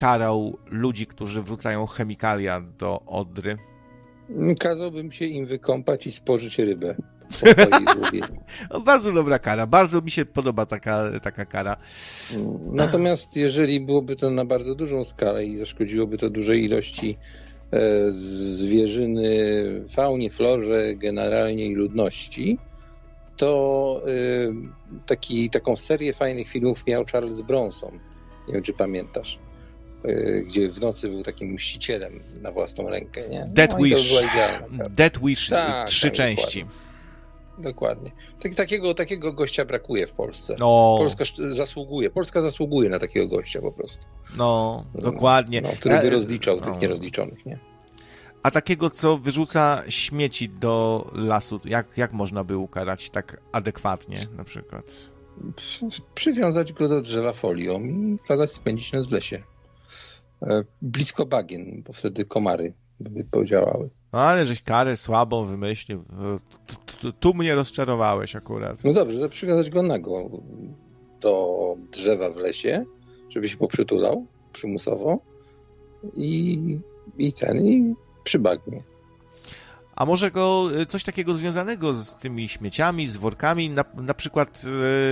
karał ludzi, którzy wrzucają chemikalia do Odry? Kazałbym się im wykąpać i spożyć rybę. Bardzo dobra kara. Bardzo mi się podoba taka kara. Natomiast jeżeli byłoby to na bardzo dużą skalę i zaszkodziłoby to dużej ilości zwierzyny, faunie, florze, generalnie i ludności, to taką serię fajnych filmów miał Charles Bronson. Nie wiem, czy pamiętasz. Gdzie w nocy był takim mścicielem na własną rękę, nie? Death Wish, tak, 3 części. Dokładnie. Takiego gościa brakuje w Polsce. No. Polska zasługuje na takiego gościa po prostu. No, dokładnie. Który by rozliczał tych nierozliczonych, nie? A takiego, co wyrzuca śmieci do lasu, jak można by ukarać tak adekwatnie na przykład? Przywiązać go do drzewa folią i kazać spędzić noc w lesie. Blisko bagien, bo wtedy komary by podziałały. No ale żeś karę słabą wymyślił. Tu mnie rozczarowałeś akurat. No dobrze, to przywiązać go nago do drzewa w lesie, żeby się poprzytulał przymusowo i przy bagnie. A może go coś takiego związanego z tymi śmieciami, z workami, na przykład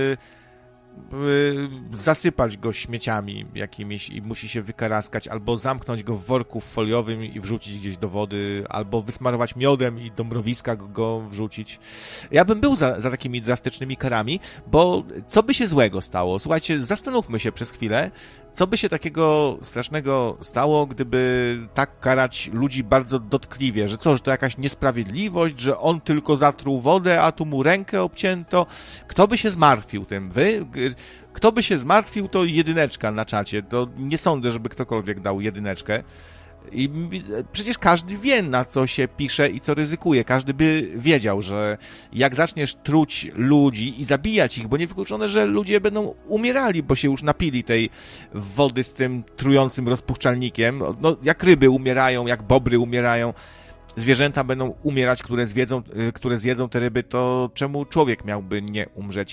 zasypać go śmieciami jakimiś i musi się wykaraskać, albo zamknąć go w worku foliowym i wrzucić gdzieś do wody, albo wysmarować miodem i do mrowiska go wrzucić. Ja bym był za takimi drastycznymi karami, bo co by się złego stało? Słuchajcie, zastanówmy się przez chwilę, co by się takiego strasznego stało, gdyby tak karać ludzi bardzo dotkliwie, że co, że to jakaś niesprawiedliwość, że on tylko zatruł wodę, a tu mu rękę obcięto. Kto by się zmartwił tym? Wy? Kto by się zmartwił, to 1 na czacie. To nie sądzę, żeby ktokolwiek dał 1. I przecież każdy wie, na co się pisze i co ryzykuje. Każdy by wiedział, że jak zaczniesz truć ludzi i zabijać ich, bo niewykluczone, że ludzie będą umierali, bo się już napili tej wody z tym trującym rozpuszczalnikiem. No, jak ryby umierają, jak bobry umierają, zwierzęta będą umierać, które zjedzą te ryby, to czemu człowiek miałby nie umrzeć?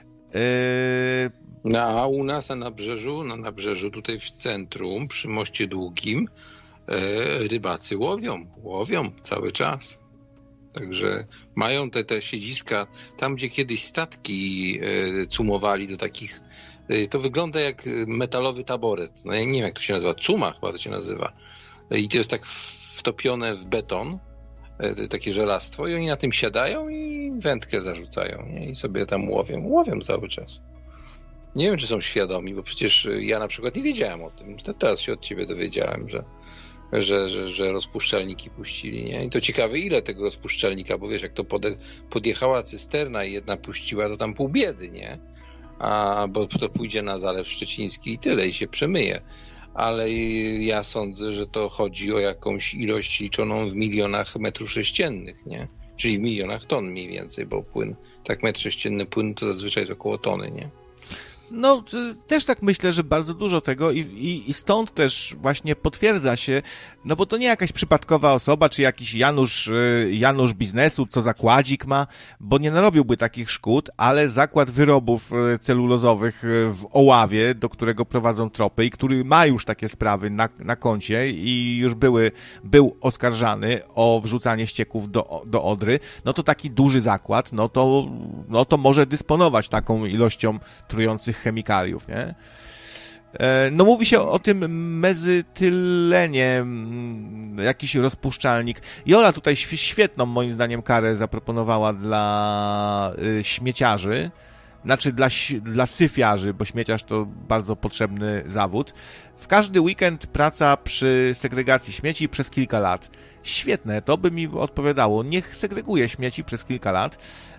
A u nas na nabrzeżu, tutaj w centrum, przy Moście Długim, rybacy łowią cały czas. Także mają te siedziska, tam gdzie kiedyś statki cumowali do takich, to wygląda jak metalowy taboret. No ja nie wiem, jak to się nazywa, cuma chyba to się nazywa. I to jest tak wtopione w beton, takie żelastwo, i oni na tym siadają i wędkę zarzucają, nie? I sobie tam łowią cały czas. Nie wiem, czy są świadomi, bo przecież ja na przykład nie wiedziałem o tym. Teraz się od ciebie dowiedziałem, że rozpuszczalniki puścili, nie? I to ciekawe, ile tego rozpuszczalnika, bo wiesz, jak to podjechała cysterna i jedna puściła, to tam pół biedy, nie? Bo to pójdzie na Zalew Szczeciński i tyle, i się przemyje. Ale ja sądzę, że to chodzi o jakąś ilość liczoną w milionach metrów sześciennych, nie? Czyli w milionach ton mniej więcej, bo metr sześcienny płynu to zazwyczaj jest około tony, nie? No, też tak myślę, że bardzo dużo tego i stąd też właśnie potwierdza się, no bo to nie jakaś przypadkowa osoba, czy jakiś Janusz biznesu, co zakładzik ma, bo nie narobiłby takich szkód, ale zakład wyrobów celulozowych w Oławie, do którego prowadzą tropy i który ma już takie sprawy na koncie i już był oskarżany o wrzucanie ścieków do Odry, no to taki duży zakład, no to może dysponować taką ilością trujących chemikaliów, nie? No mówi się o tym mezytylenie, jakiś rozpuszczalnik. Jola tutaj świetną, moim zdaniem, karę zaproponowała dla śmieciarzy, znaczy dla syfiarzy, bo śmieciarz to bardzo potrzebny zawód. W każdy weekend praca przy segregacji śmieci przez kilka lat. Świetne, to by mi odpowiadało. Niech segreguje śmieci przez kilka lat.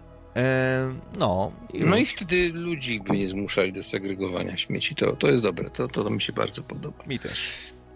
No i wtedy ludzi by nie zmuszali do segregowania śmieci. To jest dobre. To mi się bardzo podoba. Mi też.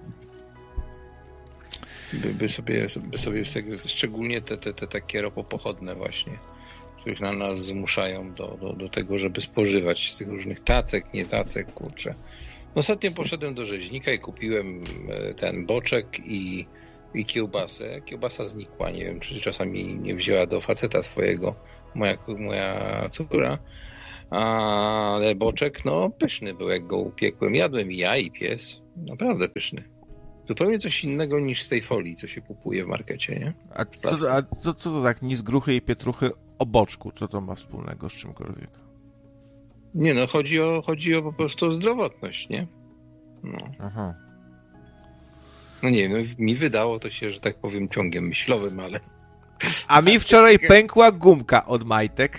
By sobie szczególnie te takie ropopochodne właśnie, których na nas zmuszają do tego, żeby spożywać z tych różnych tacek, nie tacek, kurczę. Ostatnio poszedłem do rzeźnika i kupiłem ten boczek i kiełbasę. Kiełbasa znikła. Nie wiem, czy czasami nie wzięła do faceta swojego moja córka. Ale boczek, pyszny był, jak go upiekłem. Jadłem i ja, i pies. Naprawdę pyszny. Zupełnie coś innego niż z tej folii, co się kupuje w markecie, nie? A co to tak, nic gruchy i pietruchy o boczku? Co to ma wspólnego z czymkolwiek? Nie no, chodzi o po prostu o zdrowotność, nie? No. Aha. No nie, no mi wydało to się, że tak powiem, ciągiem myślowym, ale... A mi wczoraj pękła gumka od majtek.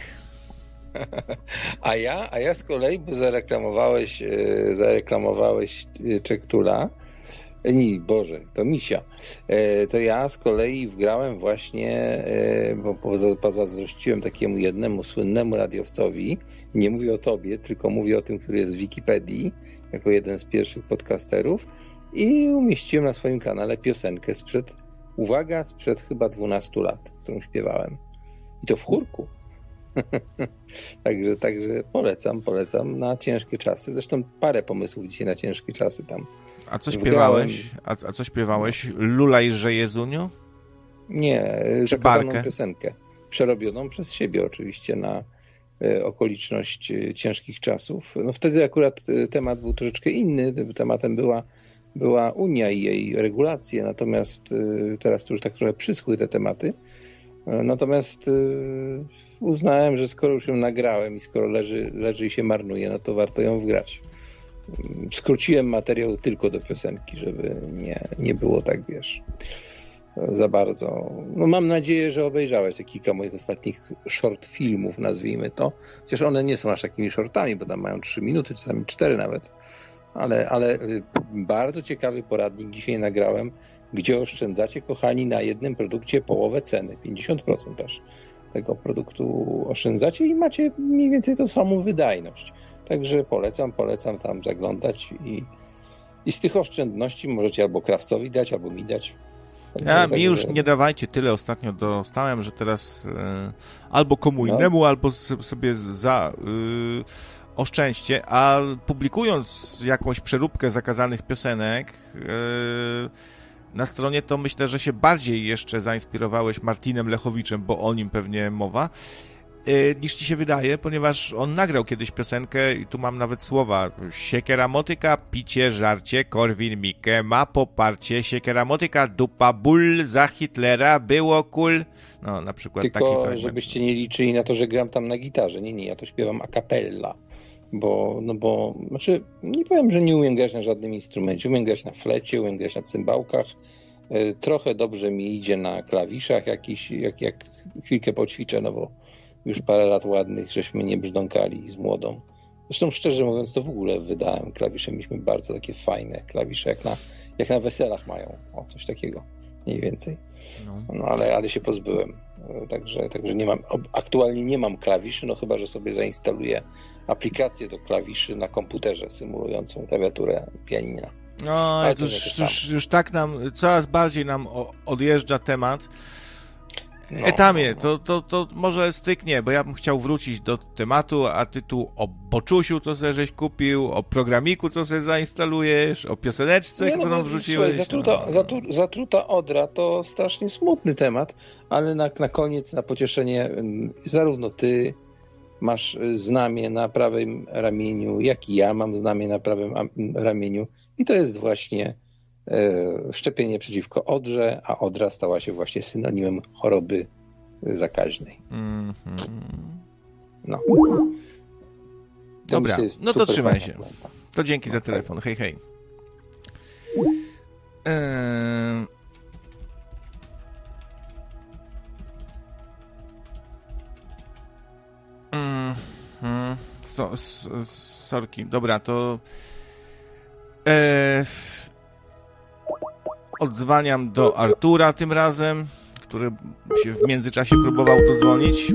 A ja z kolei, bo zareklamowałeś Czektula, nie, Boże, to Misia, to ja z kolei wgrałem właśnie, bo zazdrościłem takiemu jednemu słynnemu radiowcowi, nie mówię o tobie, tylko mówię o tym, który jest w Wikipedii, jako jeden z pierwszych podcasterów, i umieściłem na swoim kanale piosenkę sprzed chyba 12 lat, którą śpiewałem. I to w chórku. Także polecam na ciężkie czasy. Zresztą parę pomysłów dzisiaj na ciężkie czasy tam. A co śpiewałeś? A co śpiewałeś? Lulajże Jezuniu? Nie, zakazaną piosenkę. Przerobioną przez siebie oczywiście na okoliczność ciężkich czasów. No wtedy akurat temat był troszeczkę inny. Tematem była Unia i jej regulacje, natomiast teraz to już tak trochę przyschły te tematy. Natomiast uznałem, że skoro już ją nagrałem i skoro leży i się marnuje, no to warto ją wgrać. Skróciłem materiał tylko do piosenki, żeby nie było tak, wiesz, za bardzo. No mam nadzieję, że obejrzałeś te kilka moich ostatnich short filmów, nazwijmy to. Chociaż one nie są aż takimi shortami, bo tam mają 3 minuty, czasami 4 nawet. Ale bardzo ciekawy poradnik dzisiaj nagrałem, gdzie oszczędzacie, kochani, na jednym produkcie połowę ceny, 50% aż tego produktu oszczędzacie i macie mniej więcej tą samą wydajność. Także polecam tam zaglądać i z tych oszczędności możecie albo krawcowi dać, albo mi dać. Mi już nie dawajcie, tyle ostatnio dostałem, że teraz albo komu innemu, albo sobie oszczędźcie, a publikując jakąś przeróbkę zakazanych piosenek na stronie, to myślę, że się bardziej jeszcze zainspirowałeś Martinem Lechowiczem, bo o nim pewnie mowa, niż ci się wydaje, ponieważ on nagrał kiedyś piosenkę i tu mam nawet słowa: siekiera motyka, picie, żarcie, Korwin Mikke ma poparcie, siekiera motyka, dupa ból, za Hitlera było cool. No, na przykład taki fragment. Tylko żebyście nie liczyli na to, że gram tam na gitarze. Nie, ja to śpiewam a cappella. Bo znaczy nie powiem, że nie umiem grać na żadnym instrumencie. Umiem grać na flecie, umiem grać na cymbałkach. Trochę dobrze mi idzie na klawiszach jak chwilkę poćwiczę, no bo już parę lat ładnych żeśmy nie brzdąkali z młodą. Zresztą szczerze mówiąc, to w ogóle wydałem klawisze. Mieliśmy bardzo takie fajne klawisze, jak na weselach mają. O, coś takiego mniej więcej. No ale się pozbyłem. Także aktualnie nie mam klawiszy, no chyba że sobie zainstaluję aplikację do klawiszy na komputerze symulującą klawiaturę pianina. No, już tak coraz bardziej nam odjeżdża temat. Etamie, to może styknie, bo ja bym chciał wrócić do tematu, a ty tu o boczusiu, co sobie żeś kupił, o programiku, co sobie zainstalujesz, o pioseneczce, którą wrzuciłeś. Zatruta odra to strasznie smutny temat, ale na koniec, na pocieszenie, zarówno ty masz znamię na prawym ramieniu, jak i ja mam znamię na prawym ramieniu i to jest właśnie szczepienie przeciwko odrze, a odra stała się właśnie synonimem choroby zakaźnej. No. Dobra, no to trzymaj się. To dzięki za telefon. Hej, hej. Sorki. Dobra, to odzwaniam do Artura tym razem, który się w międzyczasie próbował dodzwonić.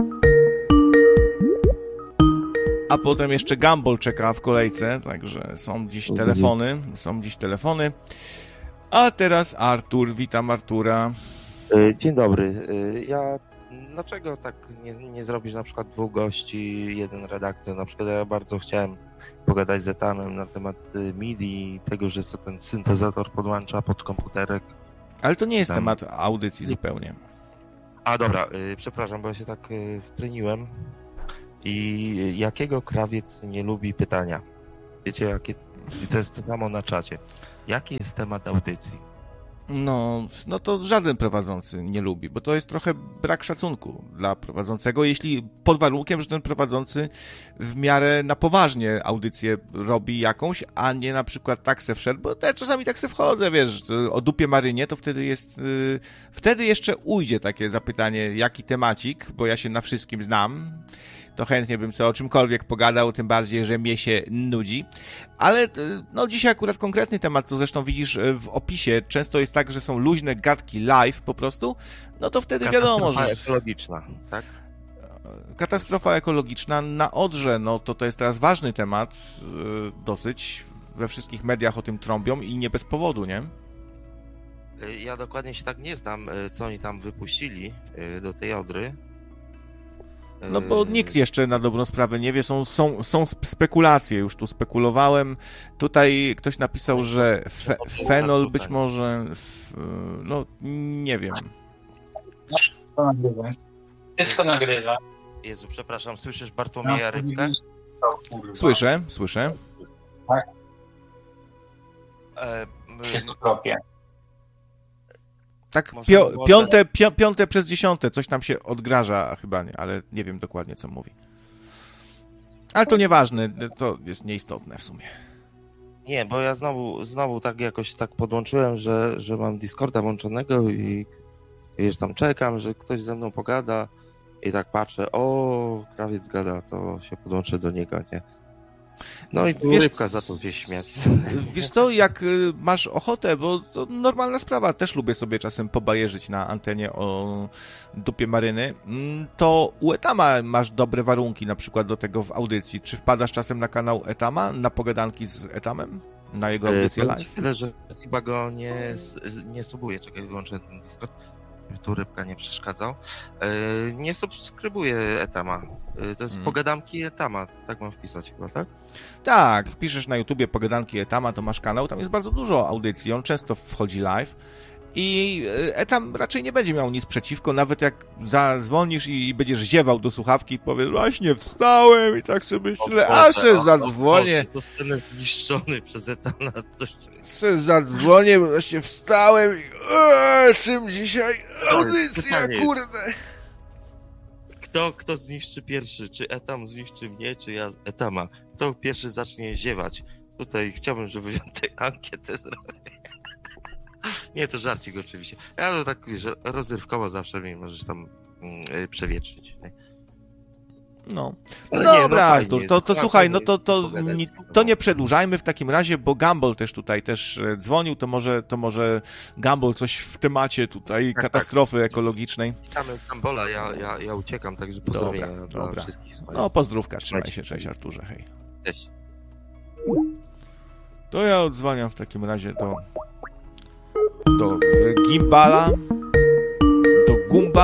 A potem jeszcze Gumball czeka w kolejce, także są dziś telefony. A teraz Artur, witam Artura. Dzień dobry. Dlaczego tak nie zrobisz na przykład 2 gości, 1 redaktor? Na przykład ja bardzo chciałem pogadać z Etanem na temat MIDI, tego, że sobie ten syntezator podłącza pod komputerek. Ale to nie jest temat audycji zupełnie. A dobra, przepraszam, bo ja się tak wtreniłem. I jakiego krawiec nie lubi pytania? Wiecie, jakie I to jest to samo na czacie. Jaki jest temat audycji? No to żaden prowadzący nie lubi, bo to jest trochę brak szacunku dla prowadzącego, jeśli pod warunkiem, że ten prowadzący w miarę na poważnie audycję robi jakąś, a nie na przykład tak se wszedł, bo ja czasami tak se wchodzę, wiesz, o dupie Marynie, to wtedy jest, wtedy jeszcze ujdzie takie zapytanie, jaki temacik, bo ja się na wszystkim znam, to chętnie bym sobie o czymkolwiek pogadał, tym bardziej, że mnie się nudzi. Ale no dzisiaj akurat konkretny temat, co zresztą widzisz w opisie, często jest tak, że są luźne gadki live po prostu, no to wtedy wiadomo, że... Katastrofa ekologiczna, tak? Katastrofa ekologiczna na Odrze, no to jest teraz ważny temat, dosyć, we wszystkich mediach o tym trąbią i nie bez powodu, nie? Ja dokładnie się tak nie znam, co oni tam wypuścili do tej Odry. No bo nikt jeszcze na dobrą sprawę nie wie, są spekulacje, już tu spekulowałem. Tutaj ktoś napisał, że fenol być może, no nie wiem. To nagrywa. Wszystko nagrywa. Jezu, przepraszam, słyszysz Bartłomieja Rybkę? Słyszę. Tak. Wszystko kopie. Tak, piąte przez 10, coś tam się odgraża chyba, nie, ale nie wiem dokładnie, co mówi. Ale to nieważne, to jest nieistotne w sumie. Nie, bo ja znowu tak jakoś tak podłączyłem, że mam Discorda włączonego i wiesz, tam czekam, że ktoś ze mną pogada i tak patrzę, o, krawiec gada, to się podłączę do niego, nie? No i Rybka za to wie śmiać. Wiesz co, jak masz ochotę, bo to normalna sprawa, też lubię sobie czasem pobajerzyć na antenie o dupie Maryny, to u Etama masz dobre warunki na przykład do tego w audycji. Czy wpadasz czasem na kanał Etama, na pogadanki z Etamem? Na jego audycję live? Tyle, że chyba go nie subuję, czekaj, wyłączę ten Discord. Tu Rybka nie przeszkadzał. Nie subskrybuję Etama. To jest pogadanki Etama, tak mam wpisać chyba, tak? Tak, wpiszesz na YouTubie pogadanki Etama, to masz kanał, tam jest bardzo dużo audycji, on często wchodzi live i Etam raczej nie będzie miał nic przeciwko, nawet jak zadzwonisz i będziesz ziewał do słuchawki i powiesz, właśnie wstałem i tak sobie myślę, a se zadzwonię. Zostanę zniszczony przez Etana. Se zadzwonię, właśnie wstałem i czym dzisiaj audycja, kurde. Kto zniszczy pierwszy? Czy Etam zniszczy mnie, czy ja Etama? Kto pierwszy zacznie ziewać? Tutaj chciałbym, żeby tę ankietę zrobił. Nie, to żarcik oczywiście. Ja to tak, wiesz, rozrywkowo zawsze mi możesz tam przewietrzyć. Nie? No no dobra, fajnie, Artur, to słuchaj, no pogadać. to nie przedłużajmy w takim razie, bo Gumball też tutaj dzwonił, to może Gumball coś w temacie tutaj katastrofy ekologicznej. Witamy Gumbola, ja uciekam, także pozdrowienia dla wszystkich. No pozdrówka, trzymaj się, cześć Arturze, hej. Cześć. To ja odzwaniam w takim razie do Gimbala, do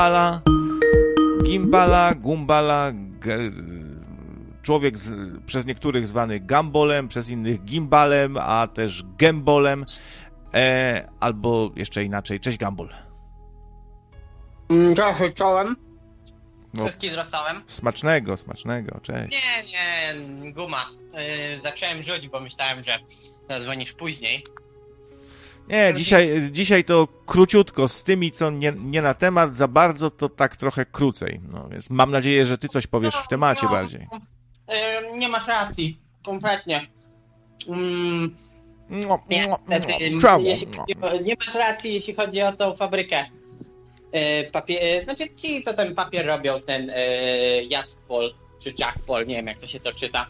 Gumbala, człowiek przez niektórych zwany Gumbolem, przez innych Gimbalem, a też Gembolem, albo jeszcze inaczej. Cześć Gumball. Trochę czołem. No, Wszystkich zrostałem. Smacznego, cześć. Nie, guma. Zacząłem rzucić, bo myślałem, że zadzwonisz później. Nie, dzisiaj to króciutko, z tymi, co nie na temat, za bardzo to tak trochę krócej. No, więc mam nadzieję, że ty coś powiesz w temacie bardziej. Nie masz racji, kompletnie. Niestety, nie masz racji, jeśli chodzi o tą fabrykę. Znaczy ci, co ten papier robią, ten Jackpol, czy Jackpol, nie wiem jak to się to czyta.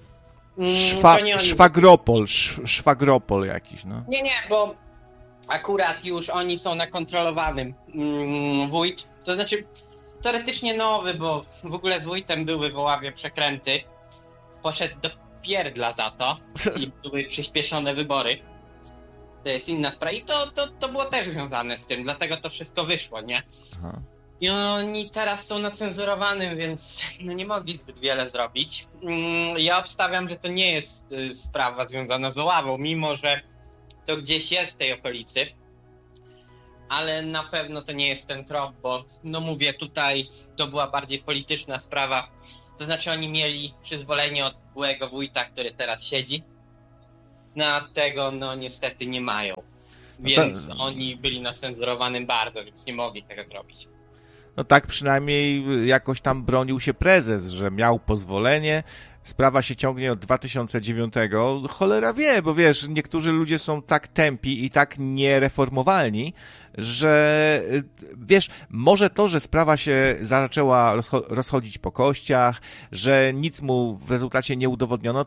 Szwagropol jakiś, no. Nie, bo akurat już oni są na kontrolowanym wójt, to znaczy teoretycznie nowy, bo w ogóle z wójtem były w Oławie przekręty, poszedł do pierdla za to i były przyspieszone wybory. To jest inna sprawa i to było też związane z tym, dlatego to wszystko wyszło, nie? Aha. I oni teraz są na cenzurowanym, więc nie mogli zbyt wiele zrobić. Ja obstawiam, że to nie jest sprawa związana z Oławą, mimo że to gdzieś jest w tej okolicy. Ale na pewno to nie jest ten trop, bo no mówię, tutaj to była bardziej polityczna sprawa. To znaczy oni mieli przyzwolenie od byłego wójta, który teraz siedzi. na tego no niestety nie mają. Więc oni byli na cenzurowanym bardzo, więc nie mogli tego zrobić. No tak przynajmniej jakoś tam bronił się prezes, że miał pozwolenie. Sprawa się ciągnie od 2009. Cholera wie, bo wiesz, niektórzy ludzie są tak tępi i tak niereformowalni, że wiesz, może to, że sprawa się zaczęła rozchodzić po kościach, że nic mu w rezultacie nie udowodniono,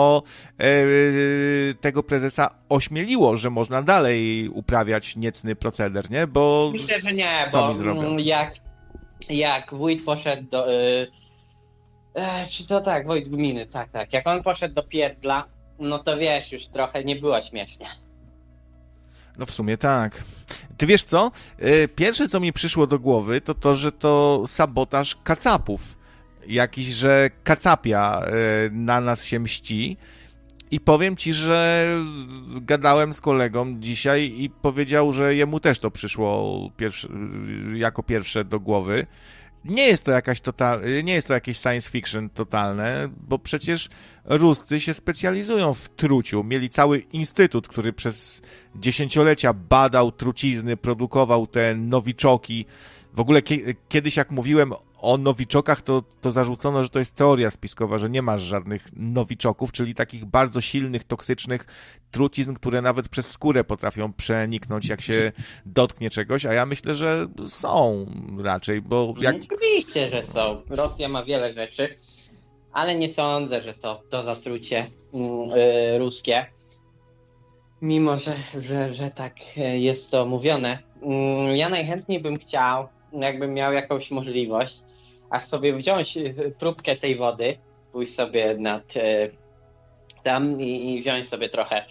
tego prezesa ośmieliło, że można dalej uprawiać niecny proceder, nie? Bo myślę, że nie, co bo mi zrobią? jak wójt poszedł do... czy to tak, wójt gminy, tak. Jak on poszedł do pierdla, no to wiesz, już trochę nie było śmiesznie. No w sumie tak. Ty wiesz co? Pierwsze, co mi przyszło do głowy, to że to sabotaż kacapów. Jakiś, że kacapia na nas się mści. I powiem ci, że gadałem z kolegą dzisiaj i powiedział, że jemu też to przyszło jako pierwsze do głowy. Nie jest to jakieś science fiction totalne, bo przecież Ruscy się specjalizują w truciu. Mieli cały instytut, który przez dziesięciolecia badał trucizny, produkował te nowiczoki. W ogóle kiedyś jak mówiłem o nowiczokach, to zarzucono, że to jest teoria spiskowa, że nie masz żadnych nowiczoków, czyli takich bardzo silnych, toksycznych trucizn, które nawet przez skórę potrafią przeniknąć, jak się dotknie czegoś, a ja myślę, że są raczej, bo jak... Oczywiście, że są. Rosja ma wiele rzeczy, ale nie sądzę, że to zatrucie ruskie. Mimo, że tak jest to mówione. Ja najchętniej bym chciał, jakbym miał jakąś możliwość, aż sobie wziąć próbkę tej wody, pójść sobie nad tam i wziąć sobie trochę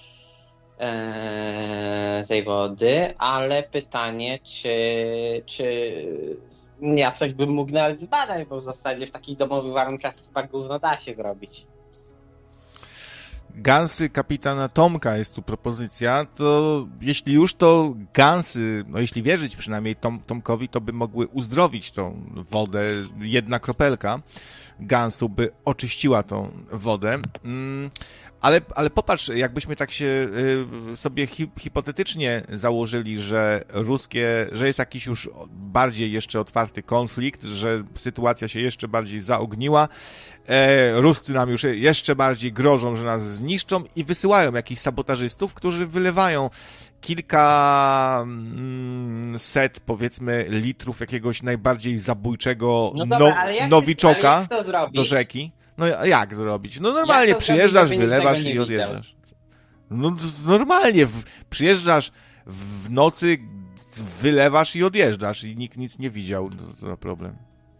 tej wody, ale pytanie, czy ja coś bym mógł nawet zbadać, bo w zasadzie w takich domowych warunkach chyba gówno da się zrobić. Gansy kapitana Tomka jest tu propozycja, to jeśli już to gansy, no jeśli wierzyć przynajmniej Tomkowi, to by mogły uzdrowić tą wodę, jedna kropelka gansu by oczyściła tą wodę. Ale popatrz, jakbyśmy tak się sobie hipotetycznie założyli, że jest jakiś już bardziej jeszcze otwarty konflikt, że sytuacja się jeszcze bardziej zaogniła, Ruscy nam już jeszcze bardziej grożą, że nas zniszczą i wysyłają jakichś sabotażystów, którzy wylewają kilka set, powiedzmy, litrów jakiegoś najbardziej zabójczego nowiczoka do rzeki. No jak zrobić? No normalnie przyjeżdżasz, wylewasz i odjeżdżasz. No normalnie przyjeżdżasz w nocy, wylewasz i odjeżdżasz i nikt nic nie widział. To za problem.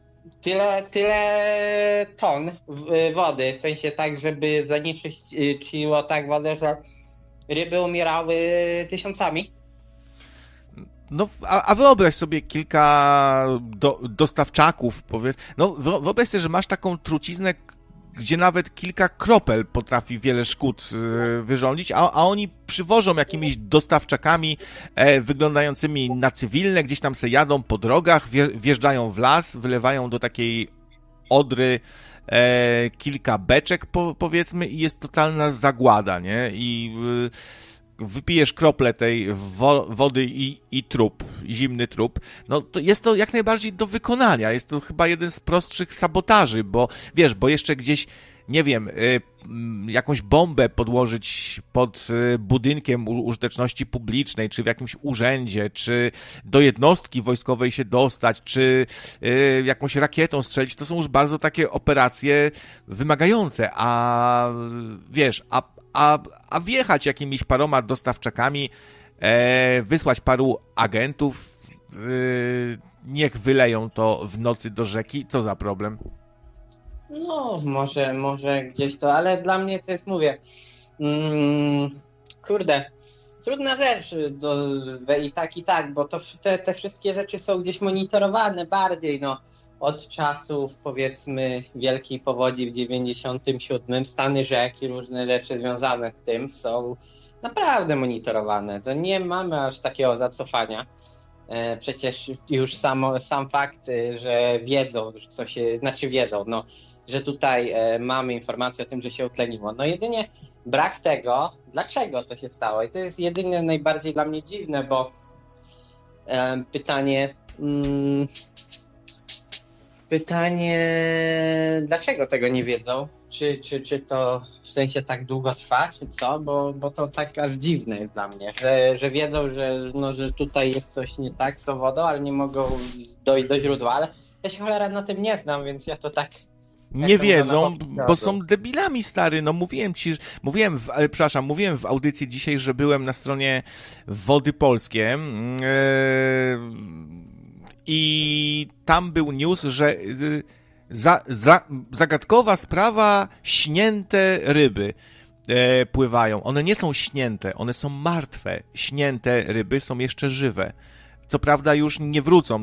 Tyle ton wody, w sensie tak, żeby zanieczyściło tak wodę, że ryby umierały tysiącami. No, a wyobraź sobie kilka dostawczaków, powiedz. No, wyobraź sobie, że masz taką truciznę, gdzie nawet kilka kropel potrafi wiele szkód wyrządzić, a oni przywożą jakimiś dostawczakami wyglądającymi na cywilne, gdzieś tam se jadą po drogach, wjeżdżają w las, wylewają do takiej odry kilka beczek, powiedzmy, i jest totalna zagłada, nie? I wypijesz kroplę tej wody i trup, zimny trup, no to jest to jak najbardziej do wykonania. Jest to chyba jeden z prostszych sabotaży, bo wiesz, bo jeszcze gdzieś, nie wiem, jakąś bombę podłożyć pod budynkiem użyteczności publicznej, czy w jakimś urzędzie, czy do jednostki wojskowej się dostać, czy jakąś rakietą strzelić, to są już bardzo takie operacje wymagające, a wiesz, a wjechać jakimiś paroma dostawczakami, wysłać paru agentów, niech wyleją to w nocy do rzeki, co za problem? No, może gdzieś to, ale dla mnie to jest, mówię, kurde, trudna rzecz i tak, bo to te wszystkie rzeczy są gdzieś monitorowane bardziej, no, od czasów, powiedzmy, wielkiej powodzi w 97, stany rzek i różne rzeczy związane z tym są naprawdę monitorowane. To nie mamy aż takiego zacofania. Przecież już sam fakt, że wiedzą, co się, znaczy wiedzą, no, że tutaj mamy informację o tym, że się utleniło. No jedynie brak tego, dlaczego to się stało. I to jest jedynie najbardziej dla mnie dziwne, bo pytanie, dlaczego tego nie wiedzą? Czy to w sensie tak długo trwa, czy co? Bo to tak aż dziwne jest dla mnie, że wiedzą, że tutaj jest coś nie tak z tą wodą, ale nie mogą dojść do źródła. Ale ja się cholera na tym nie znam, więc ja to tak... Nie wiedzą, bo są debilami, stary. No mówiłem ci, mówiłem w audycji dzisiaj, że byłem na stronie Wody Polskie i tam był news, że zagadkowa sprawa, śnięte ryby pływają. One nie są śnięte, one są martwe. Śnięte ryby są jeszcze żywe. Co prawda już nie wrócą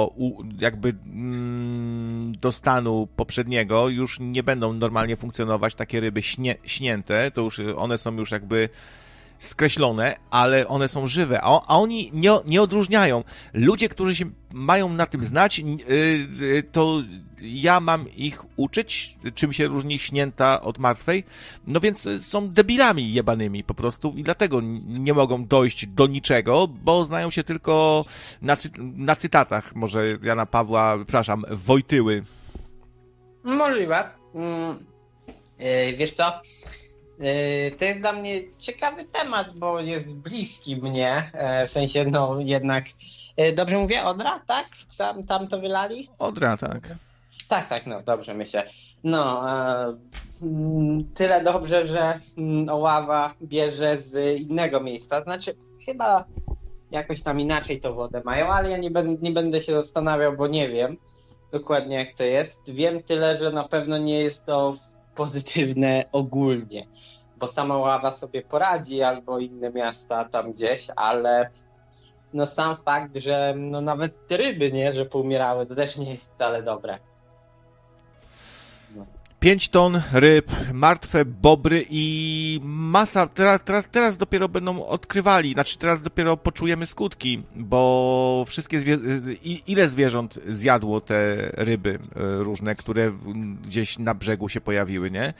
do stanu poprzedniego, już nie będą normalnie funkcjonować takie ryby śnięte, to już one są już jakby skreślone, ale one są żywe, a oni nie odróżniają. Ludzie, którzy się mają na tym znać, to ja mam ich uczyć, czym się różni śnięta od martwej, no więc są debilami jebanymi po prostu i dlatego nie mogą dojść do niczego, bo znają się tylko na cytatach, może Jana Pawła, Wojtyły. Możliwe. Wiesz co? To jest dla mnie ciekawy temat, bo jest bliski mnie, w sensie, no jednak, dobrze mówię, Odra, tak? Tam to wylali? Odra, tak. Tak, no dobrze myślę. No, tyle dobrze, że Oława bierze z innego miejsca, znaczy chyba jakoś tam inaczej to wodę mają, ale ja nie będę się zastanawiał, bo nie wiem dokładnie jak to jest. Wiem tyle, że na pewno nie jest to pozytywne ogólnie, bo sama Oława sobie poradzi, albo inne miasta tam gdzieś, ale no sam fakt, że no nawet te ryby, nie, że poumierały, to też nie jest wcale dobre. No. 5 ton ryb, martwe bobry i masa, teraz dopiero będą odkrywali, znaczy teraz dopiero poczujemy skutki, bo wszystkie ile zwierząt zjadło te ryby różne, które gdzieś na brzegu się pojawiły, nie?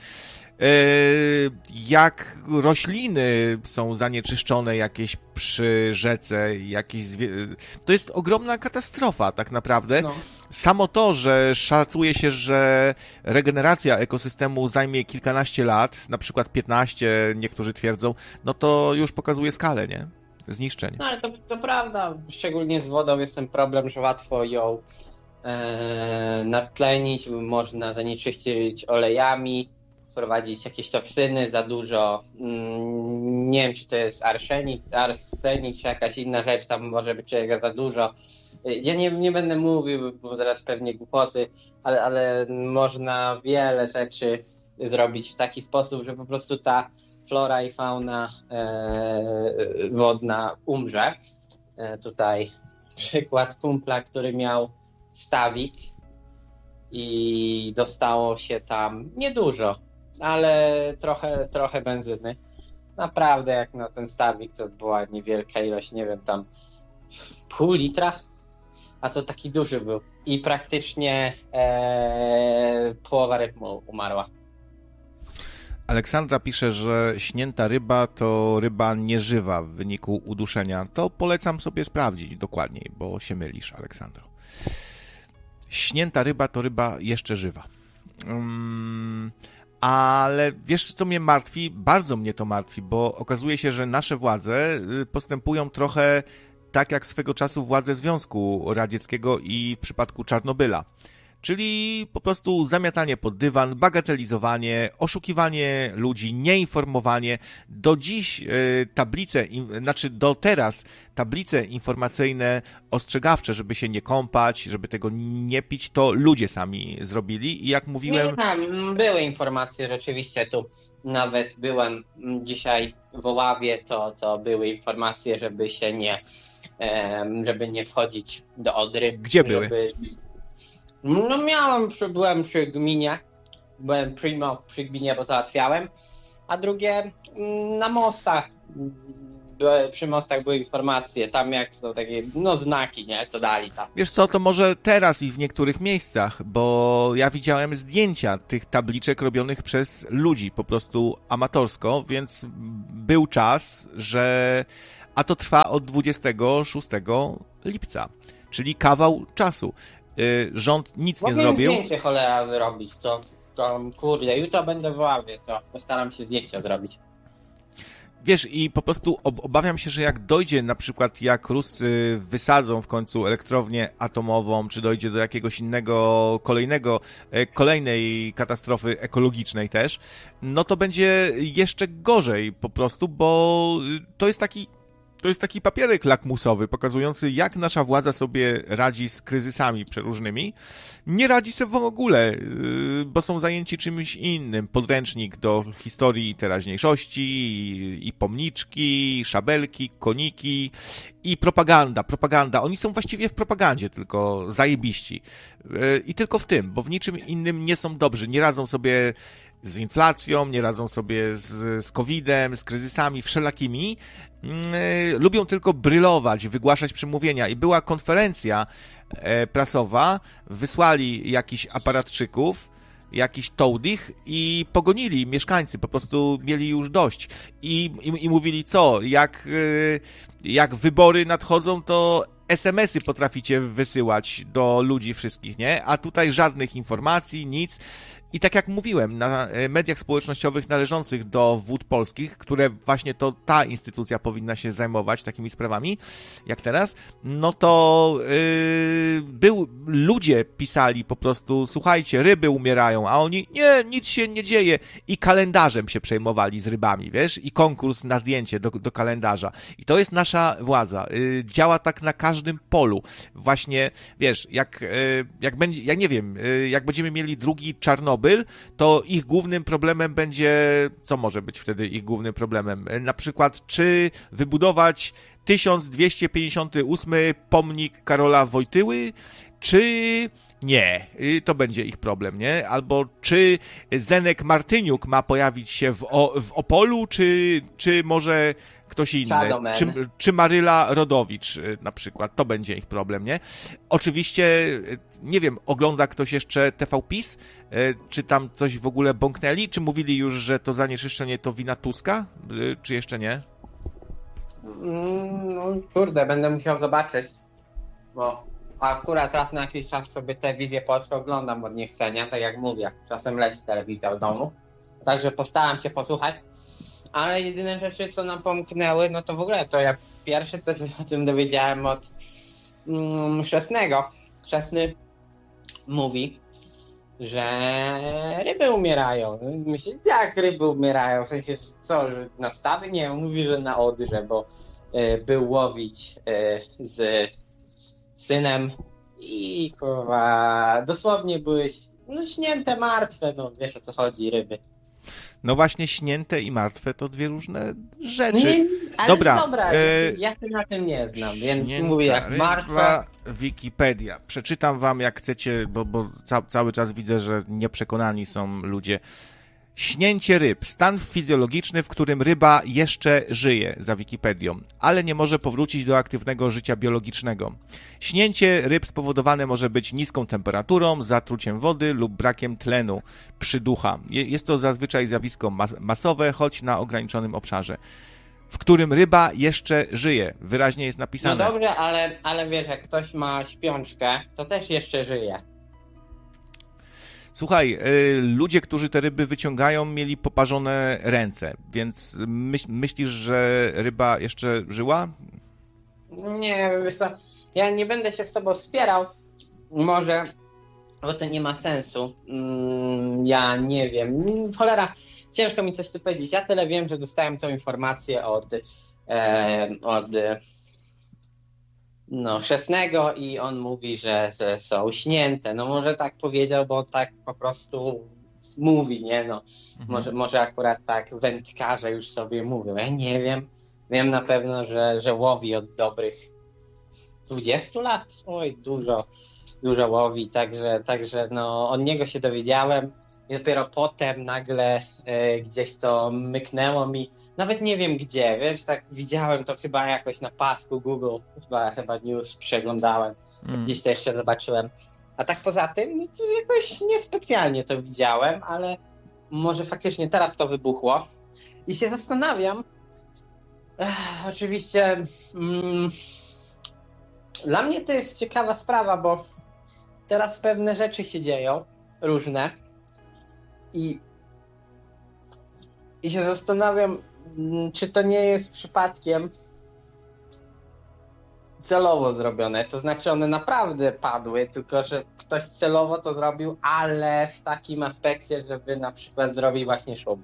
Jak rośliny są zanieczyszczone jakieś przy rzece, to jest ogromna katastrofa tak naprawdę. No. Samo to, że szacuje się, że regeneracja ekosystemu zajmie kilkanaście lat, na przykład 15, niektórzy twierdzą, no to już pokazuje skalę, nie? Zniszczeń. No ale to prawda, szczególnie z wodą jest ten problem, że łatwo ją nadtlenić, można zanieczyścić olejami, wprowadzić jakieś toksyny za dużo, nie wiem czy to jest arsenik czy jakaś inna rzecz, tam może być czego za dużo. Ja nie będę mówił, bo teraz pewnie głupoty, ale można wiele rzeczy zrobić w taki sposób, że po prostu ta flora i fauna wodna umrze. Tutaj przykład kumpla, który miał stawik i dostało się tam niedużo, ale trochę benzyny. Naprawdę jak na ten stawik to była niewielka ilość, nie wiem, tam pół litra, a to taki duży był. I praktycznie połowa ryb umarła. Aleksandra pisze, że śnięta ryba to ryba nieżywa w wyniku uduszenia. To polecam sobie sprawdzić dokładniej, bo się mylisz, Aleksandro. Śnięta ryba to ryba jeszcze żywa. Ale wiesz, co mnie martwi? Bardzo mnie to martwi, bo okazuje się, że nasze władze postępują trochę tak jak swego czasu władze Związku Radzieckiego i w przypadku Czarnobyla. Czyli po prostu zamiatanie pod dywan, bagatelizowanie, oszukiwanie ludzi, nieinformowanie. Do dziś do teraz tablice informacyjne ostrzegawcze, żeby się nie kąpać, żeby tego nie pić, to ludzie sami zrobili. I jak mówiłem... Były informacje, rzeczywiście tu nawet byłem dzisiaj w Oławie, to były informacje, żeby nie wchodzić do Odry. Gdzie były? No byłem przy gminie, przy gminie, bo załatwiałem, a drugie na mostach przy mostach były informacje, tam jak są takie, no znaki, nie, to dali tam. Wiesz co, to może teraz i w niektórych miejscach, bo ja widziałem zdjęcia tych tabliczek robionych przez ludzi, po prostu amatorsko, więc był czas, że... A to trwa od 26 lipca, czyli kawał czasu. Rząd nic nie zrobił. Zdjęcie cholera zrobić, to kurde, jutro będę w Ławie, to postaram się zdjęcia zrobić. Wiesz, i po prostu obawiam się, że jak dojdzie na przykład, jak Ruscy wysadzą w końcu elektrownię atomową, czy dojdzie do jakiegoś innego, kolejnej katastrofy ekologicznej też, no to będzie jeszcze gorzej po prostu, bo to jest taki papierek lakmusowy pokazujący, jak nasza władza sobie radzi z kryzysami przeróżnymi. Nie radzi sobie w ogóle, bo są zajęci czymś innym. Podręcznik do historii teraźniejszości, i pomniczki, i szabelki, koniki i propaganda. Oni są właściwie w propagandzie tylko zajebiści. I tylko w tym, bo w niczym innym nie są dobrzy. Nie radzą sobie z inflacją, nie radzą sobie z COVID-em, z kryzysami wszelakimi. Lubią tylko brylować, wygłaszać przemówienia. I była konferencja prasowa, wysłali jakichś aparatczyków, jakiś tołdych i pogonili mieszkańcy, po prostu mieli już dość. I mówili co, jak wybory nadchodzą, to SMS-y potraficie wysyłać do ludzi wszystkich, nie? A tutaj żadnych informacji, nic. I tak jak mówiłem, na mediach społecznościowych należących do Wód Polskich, które właśnie to ta instytucja powinna się zajmować takimi sprawami, jak teraz, no to ludzie pisali po prostu, słuchajcie, ryby umierają, a oni, nie, nic się nie dzieje. I kalendarzem się przejmowali z rybami, wiesz? I konkurs na zdjęcie do kalendarza. I to jest nasza władza. Działa tak na każdym polu. Właśnie, wiesz, jak będzie, ja nie wiem, jak będziemy mieli drugi Czarnobyl, to ich głównym problemem będzie, co może być wtedy ich głównym problemem? Na przykład, czy wybudować 1258 pomnik Karola Wojtyły, czy nie? To będzie ich problem, nie? Albo czy Zenek Martyniuk ma pojawić się w Opolu, czy może ktoś inny? Czy Maryla Rodowicz na przykład? To będzie ich problem, nie? Oczywiście, nie wiem, ogląda ktoś jeszcze TV PiS? Czy tam coś w ogóle bąknęli? Czy mówili już, że to zanieczyszczenie to wina Tuska? Czy jeszcze nie? No kurde, będę musiał zobaczyć, bo akurat raz na jakiś czas sobie telewizję polską oglądam od niechcenia, tak jak mówię, czasem leci telewizja w domu, także postaram się posłuchać, ale jedyne rzeczy, co nam pomknęły, no to w ogóle to ja pierwszy też o tym dowiedziałem od Chrzestnego. Chrzestny mówi, że ryby umierają. Myślę, jak ryby umierają? W sensie, co, że na stawy? Nie, mówi, że na Odrze, bo był łowić z synem i kurwa, dosłownie były śnięte, martwe, no wiesz o co chodzi, ryby. No właśnie, śnięte i martwe to dwie różne rzeczy. Nie, ale dobra, ja się na tym nie znam, więc mówię jak martwe. Wikipedia. Przeczytam wam jak chcecie, bo cały czas widzę, że nieprzekonani są ludzie. Śnięcie ryb. Stan fizjologiczny, w którym ryba jeszcze żyje, za Wikipedią, ale nie może powrócić do aktywnego życia biologicznego. Śnięcie ryb spowodowane może być niską temperaturą, zatruciem wody lub brakiem tlenu przyducha. Jest to zazwyczaj zjawisko masowe, choć na ograniczonym obszarze, w którym ryba jeszcze żyje. Wyraźnie jest napisane. No dobrze, ale wiesz, jak ktoś ma śpiączkę, to też jeszcze żyje. Słuchaj, ludzie, którzy te ryby wyciągają, mieli poparzone ręce, więc myślisz, że ryba jeszcze żyła? Nie, wiesz co, ja nie będę się z tobą spierał, może, bo to nie ma sensu. Ja nie wiem, cholera, ciężko mi coś tu powiedzieć. Ja tyle wiem, że dostałem tą informację od Chrzestnego i on mówi, że są śnięte. No może tak powiedział, bo tak po prostu mówi, nie? No, może akurat tak wędkarze już sobie mówią. Ja nie wiem. Wiem na pewno, że łowi od dobrych 20 lat. Oj, dużo łowi, także no od niego się dowiedziałem. I dopiero potem nagle gdzieś to myknęło mi, nawet nie wiem gdzie, wiesz, tak widziałem to chyba jakoś na pasku Google, chyba news przeglądałem, gdzieś to jeszcze zobaczyłem. A tak poza tym, to jakoś niespecjalnie to widziałem, ale może faktycznie teraz to wybuchło. I się zastanawiam, oczywiście dla mnie to jest ciekawa sprawa, bo teraz pewne rzeczy się dzieją, różne. I się zastanawiam, czy to nie jest przypadkiem celowo zrobione. To znaczy one naprawdę padły, tylko że ktoś celowo to zrobił, ale w takim aspekcie, żeby na przykład zrobić właśnie szum.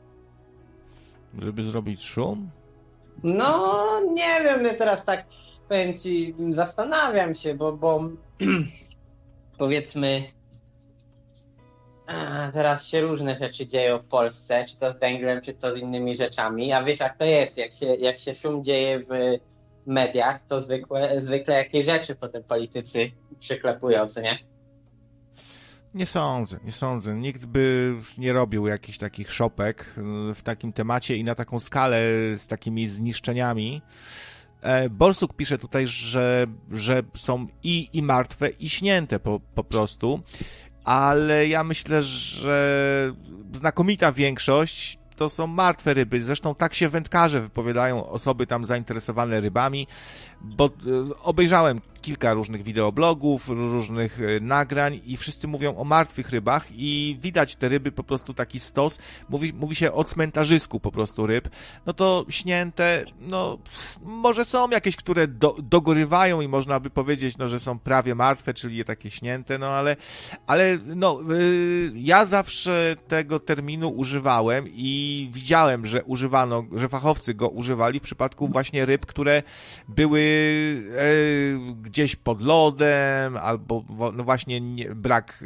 Żeby zrobić szum? No, nie wiem, ja teraz tak powiem ci, zastanawiam się, bo powiedzmy teraz się różne rzeczy dzieją w Polsce, czy to z węglem, czy to z innymi rzeczami, a wiesz jak to jest, jak się szum dzieje w mediach, to zwykle jakieś rzeczy potem politycy przyklepują, co nie? Nie sądzę. Nikt by nie robił jakichś takich szopek w takim temacie i na taką skalę z takimi zniszczeniami. Borsuk pisze tutaj, że są i martwe, i śnięte po prostu, ale ja myślę, że znakomita większość to są martwe ryby. Zresztą tak się wędkarze wypowiadają, osoby tam zainteresowane rybami, bo obejrzałem kilka różnych wideoblogów, różnych nagrań i wszyscy mówią o martwych rybach i widać te ryby, po prostu taki stos. Mówi się o cmentarzysku po prostu ryb. No to śnięte, no może są jakieś, które dogorywają i można by powiedzieć, no, że są prawie martwe, czyli takie śnięte, no ale no ja zawsze tego terminu używałem i widziałem, że fachowcy go używali w przypadku właśnie ryb, które były gdzieś pod lodem, albo no właśnie brak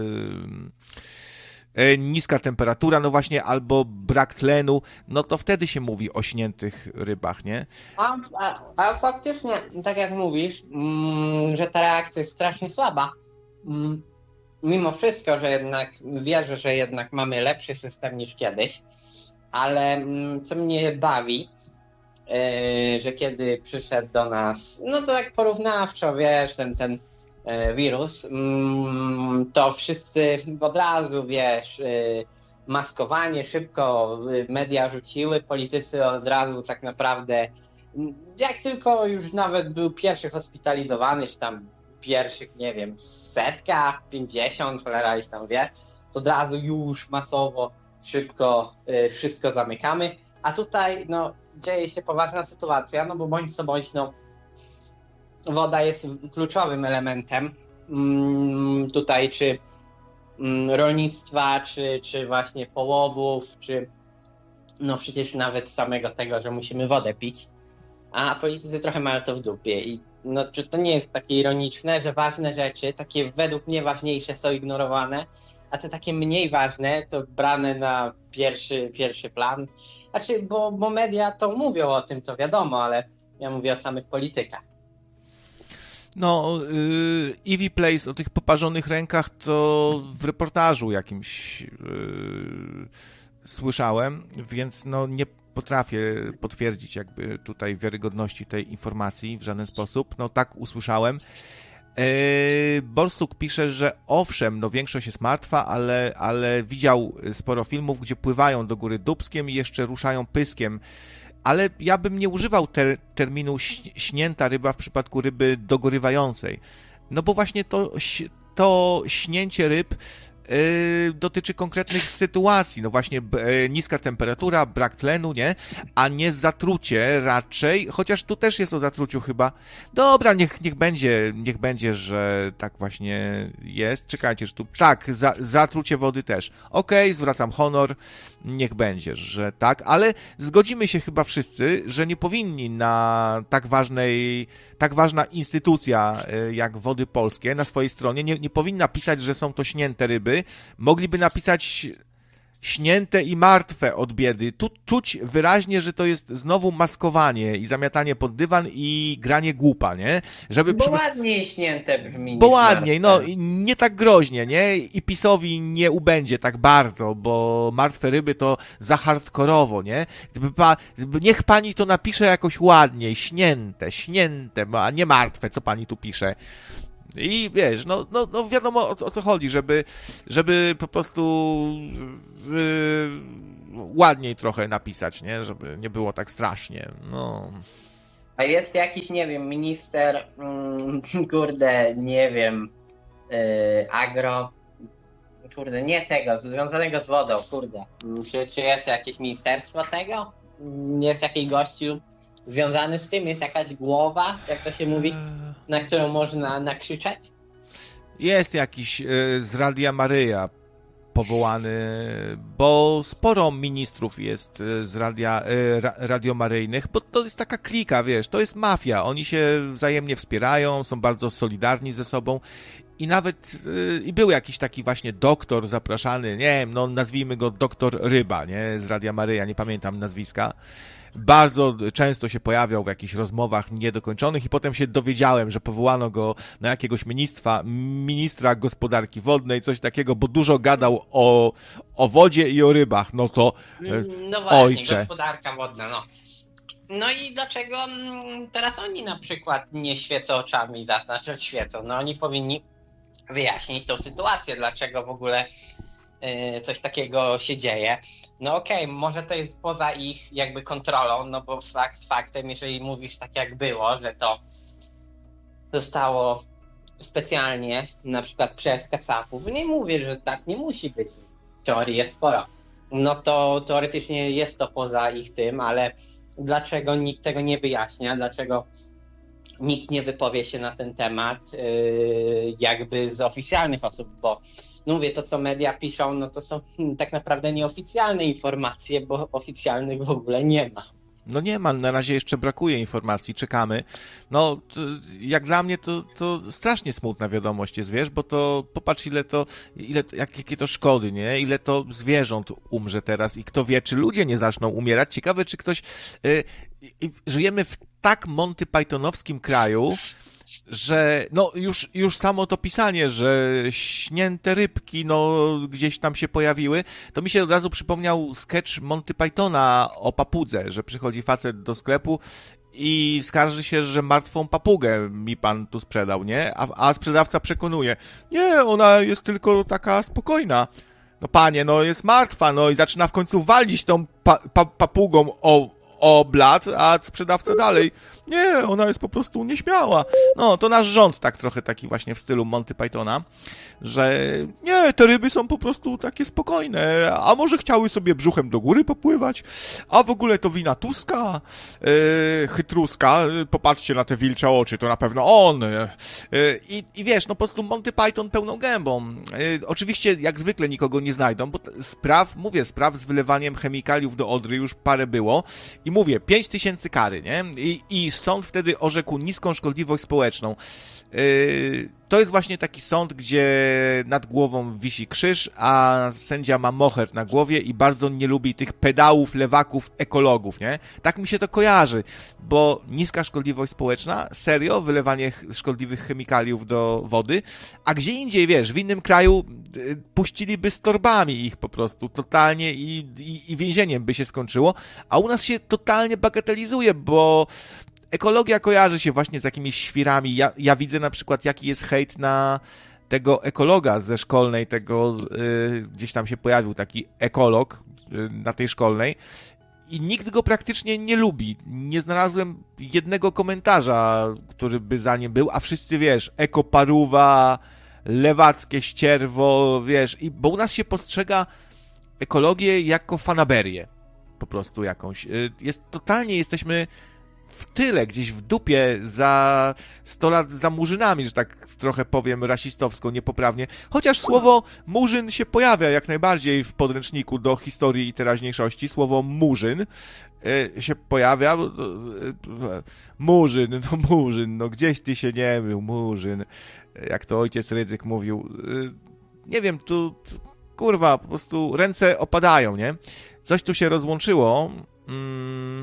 niska temperatura, no właśnie, albo brak tlenu, no to wtedy się mówi o śniętych rybach, nie? A faktycznie, tak jak mówisz, że ta reakcja jest strasznie słaba. Mimo wszystko, że jednak wierzę, że jednak mamy lepszy system niż kiedyś, ale co mnie bawi, że kiedy przyszedł do nas, no to tak porównawczo, wiesz, ten wirus, to wszyscy od razu, wiesz, maskowanie szybko media rzuciły, politycy od razu tak naprawdę, jak tylko już nawet był pierwszy hospitalizowany, czy tam pierwszych, nie wiem, 100, 50, cholera już tam wie, to od razu już masowo, szybko wszystko zamykamy, a tutaj, no, dzieje się poważna sytuacja, no bo bądź co bądź, no woda jest kluczowym elementem tutaj, czy rolnictwa, czy właśnie połowów, czy no przecież nawet samego tego, że musimy wodę pić, a politycy trochę mają to w dupie i no czy to nie jest takie ironiczne, że ważne rzeczy, takie według mnie ważniejsze są ignorowane, a te takie mniej ważne to brane na pierwszy plan. Znaczy, bo media to mówią o tym, to wiadomo, ale ja mówię o samych politykach. No, Ivy Place o tych poparzonych rękach to w reportażu jakimś słyszałem, więc no nie potrafię potwierdzić jakby tutaj wiarygodności tej informacji w żaden sposób. No tak usłyszałem. Borsuk pisze, że owszem, no większość jest martwa, ale widział sporo filmów, gdzie pływają do góry dupskiem i jeszcze ruszają pyskiem, ale ja bym nie używał terminu śnięta ryba w przypadku ryby dogorywającej, no bo właśnie to śnięcie ryb dotyczy konkretnych sytuacji, no właśnie niska temperatura, brak tlenu, nie? A nie zatrucie raczej, chociaż tu też jest o zatruciu chyba. Dobra, niech będzie, że tak właśnie jest. Czekajcie, że tu tak, zatrucie wody też. Okej, zwracam honor, niech będzie, że tak, ale zgodzimy się chyba wszyscy, że nie powinni na tak ważna instytucja jak Wody Polskie na swojej stronie nie powinna pisać, że są to śnięte ryby. Mogliby napisać śnięte i martwe od biedy. Tu czuć wyraźnie, że to jest znowu maskowanie i zamiatanie pod dywan i granie głupa, nie? Żeby Bo ładniej śnięte brzmi Bo niż ładniej, martwe. no i nie tak groźnie, nie? I PiS-owi nie ubędzie tak bardzo, bo martwe ryby to za hardkorowo, nie? Niech pani to napisze jakoś ładniej, śnięte, a nie martwe, co pani tu pisze. I wiesz, no wiadomo o co chodzi, żeby po prostu ładniej trochę napisać, nie? Żeby nie było tak strasznie, no. A jest jakiś, nie wiem, minister, kurde, nie wiem, agro, kurde, nie tego, związanego z wodą, kurde. Czy jest jakieś ministerstwo tego? Jest jakiś gościu związany z tym? Jest jakaś głowa, jak to się mówi, na którą można nakrzyczeć? Jest jakiś z Radia Maryja powołany, bo sporo ministrów jest z radiomaryjnych, bo to jest taka klika, wiesz, to jest mafia, oni się wzajemnie wspierają, są bardzo solidarni ze sobą i nawet i był jakiś taki właśnie doktor zapraszany, nie wiem, no nazwijmy go doktor Ryba, nie, z Radia Maryja, nie pamiętam nazwiska. Bardzo często się pojawiał w jakichś rozmowach niedokończonych i potem się dowiedziałem, że powołano go na jakiegoś ministra gospodarki wodnej, coś takiego, bo dużo gadał o wodzie i o rybach, no to No właśnie, ojcze. Gospodarka wodna, no. No i dlaczego teraz oni na przykład nie świecą oczami, znaczy świecą, no oni powinni wyjaśnić tą sytuację, dlaczego w ogóle coś takiego się dzieje. No okej, może to jest poza ich jakby kontrolą, no bo faktem, jeżeli mówisz tak jak było, że to zostało specjalnie na przykład przez kacapów, nie mówię, że tak nie musi być, teorii jest sporo, no to teoretycznie jest to poza ich tym, ale dlaczego nikt tego nie wyjaśnia, dlaczego nikt nie wypowie się na ten temat jakby z oficjalnych osób, bo no mówię, to co media piszą, no to są tak naprawdę nieoficjalne informacje, bo oficjalnych w ogóle nie ma. No nie ma, na razie jeszcze brakuje informacji, czekamy. No, jak dla mnie to strasznie smutna wiadomość jest, wiesz, bo to popatrz jakie to szkody, nie? Ile to zwierząt umrze teraz i kto wie, czy ludzie nie zaczną umierać. Ciekawe, czy ktoś... żyjemy w tak Monty Pythonowskim kraju, że no już samo to pisanie, że śnięte rybki no gdzieś tam się pojawiły, to mi się od razu przypomniał sketch Monty Pythona o papudze, że przychodzi facet do sklepu i skarży się, że martwą papugę mi pan tu sprzedał, nie? A sprzedawca przekonuje, nie, ona jest tylko taka spokojna. No panie, no jest martwa, no i zaczyna w końcu walić tą papugą o blat, a sprzedawca dalej, nie, ona jest po prostu nieśmiała. No, to nasz rząd tak trochę taki właśnie w stylu Monty Pythona, że nie, te ryby są po prostu takie spokojne, a może chciały sobie brzuchem do góry popływać, a w ogóle to wina Tuska, chytruska, popatrzcie na te wilcze oczy, to na pewno on. I wiesz, no po prostu Monty Python pełną gębą. Oczywiście, jak zwykle nikogo nie znajdą, bo spraw z wylewaniem chemikaliów do Odry już parę było i mówię, 5000 kary, nie? I sąd wtedy orzekł niską szkodliwość społeczną. To jest właśnie taki sąd, gdzie nad głową wisi krzyż, a sędzia ma moher na głowie i bardzo nie lubi tych pedałów, lewaków, ekologów, nie? Tak mi się to kojarzy, bo niska szkodliwość społeczna, serio, wylewanie szkodliwych chemikaliów do wody, a gdzie indziej, wiesz, w innym kraju puściliby z torbami ich po prostu, totalnie i więzieniem by się skończyło, a u nas się totalnie bagatelizuje, bo ekologia kojarzy się właśnie z jakimiś świrami. Ja widzę na przykład, jaki jest hejt na tego ekologa ze szkolnej, gdzieś tam się pojawił taki ekolog na tej szkolnej i nikt go praktycznie nie lubi. Nie znalazłem jednego komentarza, który by za nim był, a wszyscy, wiesz, ekoparuwa, lewackie ścierwo, wiesz, bo u nas się postrzega ekologię jako fanaberię, po prostu jakąś. Jesteśmy w tyle, gdzieś w dupie za 100 lat za murzynami, że tak trochę powiem rasistowsko, niepoprawnie. Chociaż słowo murzyn się pojawia jak najbardziej w podręczniku do historii i teraźniejszości. Słowo murzyn się pojawia. Murzyn, no gdzieś ty się nie mył, murzyn. Jak to ojciec Rydzyk mówił. Nie wiem, tu kurwa, po prostu ręce opadają, nie? Coś tu się rozłączyło.